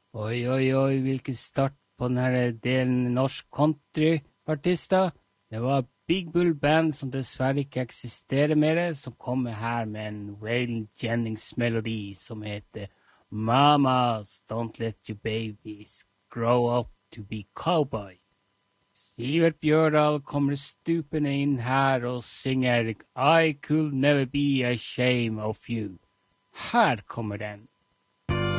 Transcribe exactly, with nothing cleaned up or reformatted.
Oi, oi, oi, hvilken start på denne delen norsk countryartister. Det var Big Bull Band, som dessverre ikke eksisterer mer, som kommer her med en Waylon Jennings-melodi som heter Mamas, don't let your babies grow up to be cowboy. Sivert Bjørdal kommer stupende inn her og synger I could never be ashamed of you. Her kommer den.